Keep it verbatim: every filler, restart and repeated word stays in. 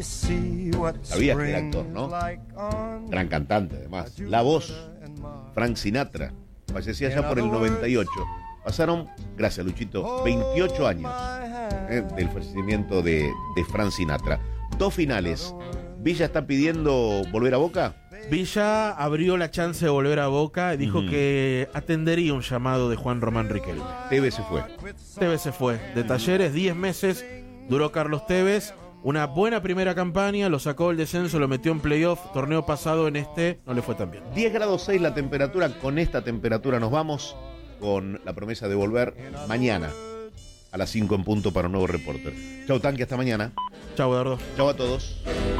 Sabías que era actor, ¿no? Gran cantante, además. La voz, Frank Sinatra, fallecía ya por el noventa y ocho. Pasaron, gracias Luchito, veintiocho años eh, del fallecimiento de, de Frank Sinatra. Dos finales. ¿Villa está pidiendo volver a Boca? Villa abrió la chance de volver a Boca y dijo Uh-huh. que atendería un llamado de Juan Román Riquelme. Tevez se fue. Tevez se fue. De Talleres, diez meses duró Carlos Tevez. Una buena primera campaña, lo sacó del descenso, lo metió en playoff. Torneo pasado, en este no le fue tan bien. diez grados seis la temperatura. Con esta temperatura nos vamos, con la promesa de volver mañana a las cinco en punto para un nuevo Reporter. Chau Tanque, hasta mañana. Chau, Eduardo. Chau a todos.